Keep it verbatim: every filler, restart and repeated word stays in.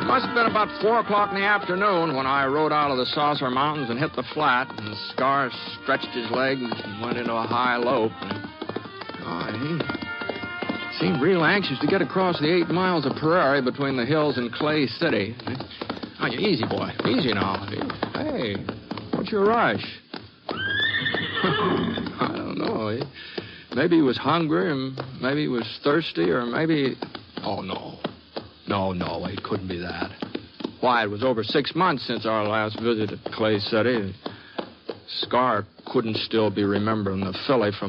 Must have been about four o'clock in the afternoon when I rode out of the Saucer Mountains and hit the flat, and Scar stretched his legs and went into a high lope. And, oh, he seemed real anxious to get across the eight miles of prairie between the hills and Clay City. Oh, you easy, boy. Easy now. Hey, what's your rush? I don't know. Maybe he was hungry, and maybe he was thirsty, or maybe... Oh, no. No, no, it couldn't be that. Why, it was over six months since our last visit at Clay City. Scar couldn't still be remembering the filly from